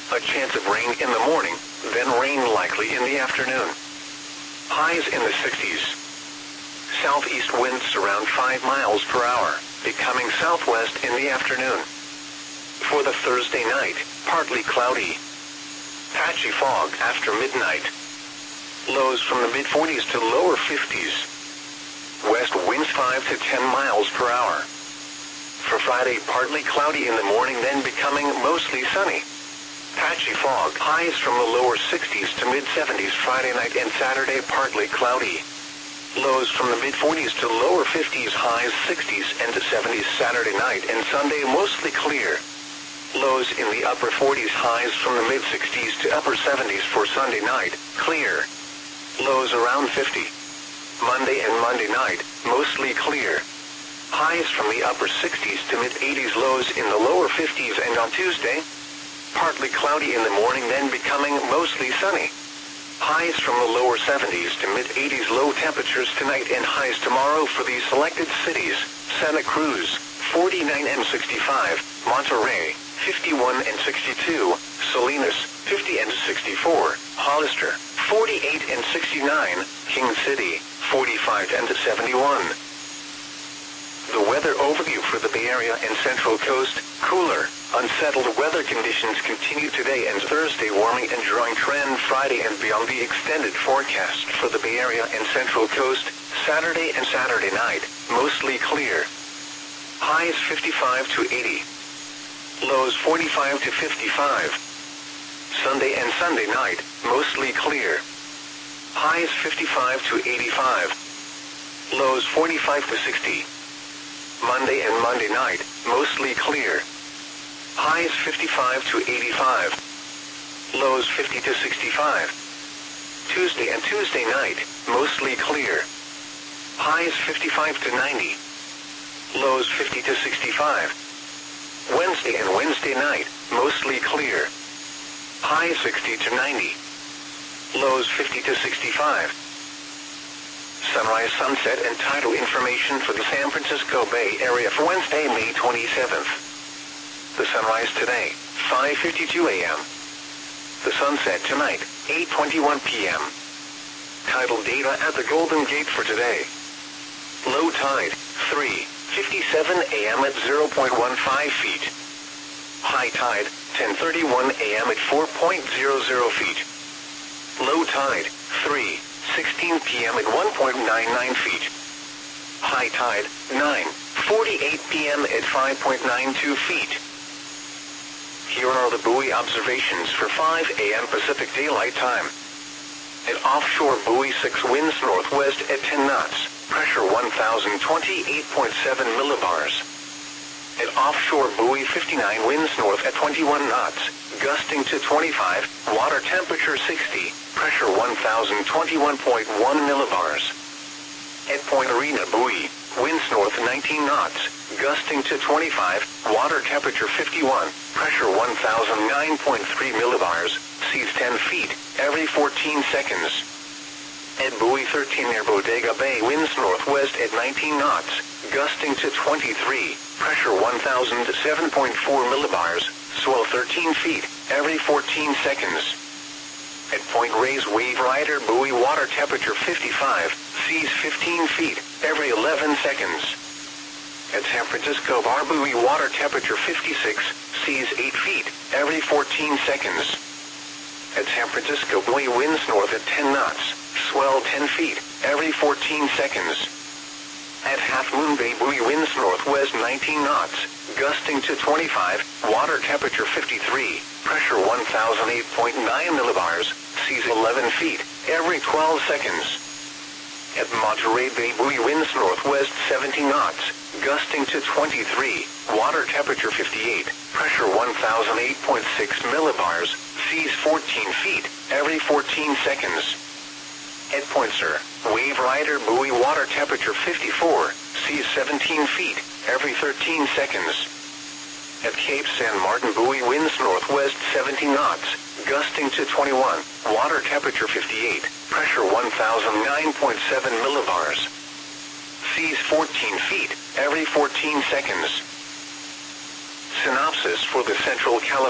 A chance of rain in the morning, then rain likely in the afternoon. Highs in the 60s. Southeast winds around 5 miles per hour, becoming southwest in the afternoon. For the Thursday night, partly cloudy. Patchy fog after midnight. Lows from the mid-40s to lower 50s. West winds 5 to 10 miles per hour. For Friday, partly cloudy in the morning, then becoming mostly sunny. Patchy fog, highs from the lower 60s to mid-70s Friday night and Saturday, partly cloudy. Lows from the mid-40s to lower 50s, highs 60s and 70s Saturday night and Sunday, mostly clear. Lows in the upper 40s, highs from the mid-60s to upper 70s for Sunday night, clear. Lows around 50. Monday and Monday night, mostly clear. Highs from the upper 60s to mid-80s, lows in the lower 50s, and on Tuesday, partly cloudy in the morning, then becoming mostly sunny. Highs from the lower 70s to mid-80s, low temperatures tonight and highs tomorrow for these selected cities: Santa Cruz, 49 and 65, Monterey, 51 and 62, Salinas, 50 and 64, Hollister, 48 and 69, King City, 45 and 71. The weather overview for the Bay Area and Central Coast: cooler, unsettled weather conditions continue today and Thursday, warming and drying trend Friday and beyond. The extended forecast for the Bay Area and Central Coast: Saturday and Saturday night, mostly clear. Highs 55 to 80. Lows 45 to 55. Sunday and Sunday night, mostly clear. Highs 55 to 85. Lows 45 to 60. Monday and Monday night, mostly clear. Highs 55 to 85. Lows 50 to 65. Tuesday and Tuesday night, mostly clear. Highs 55 to 90. Lows 50 to 65. Wednesday and Wednesday night, mostly clear. Highs 60 to 90. Lows 50 to 65. Sunrise, sunset, and tidal information for the San Francisco Bay Area for Wednesday, May 27th. The sunrise today, 5:52 a.m. The sunset tonight, 8:21 p.m. Tidal data at the Golden Gate for today. Low tide, 3:57 a.m. at 0.15 feet. High tide, 10:31 a.m. at 4.00 feet. Low tide, 3:16 p.m. at 1.99 feet. High tide, 9:48 p.m. at 5.92 feet. Here are the buoy observations for 5 a.m. Pacific Daylight Time. At offshore buoy 6, winds northwest at 10 knots, pressure 1,028.7 millibars. At offshore buoy 59, winds north at 21 knots, gusting to 25, water temperature 60, pressure 1,021.1 millibars. At Point Arena buoy, winds north 19 knots, gusting to 25, water temperature 51, pressure 1,009.3 millibars, seas 10 feet, every 14 seconds. At buoy 13 near Bodega Bay, winds northwest at 19 knots, gusting to 23, pressure 1,007.4 millibars, swell 13 feet, every 14 seconds. At Point Reyes Wave Rider buoy, water temperature 55, seas 15 feet, every 11 seconds. At San Francisco Bar buoy, water temperature 56, seas 8 feet, every 14 seconds. At San Francisco buoy, winds north at 10 knots, swell 10 feet, every 14 seconds. At Half Moon Bay buoy, winds northwest 19 knots, gusting to 25, water temperature 53, pressure 1,008.9 millibars, seas 11 feet, every 12 seconds. At Monterey Bay buoy, winds northwest 17 knots, gusting to 23, water temperature 58, pressure 1,008.6 millibars, seas 14 feet, every 14 seconds. At Point Sur, Wave Rider buoy, water temperature 54, seas 17 feet, every 13 seconds. At Cape San Martin buoy, winds northwest 17 knots, gusting to 21, water temperature 58, pressure 1,009.7 millibars. Seas 14 feet, every 14 seconds. Synopsis for the Central California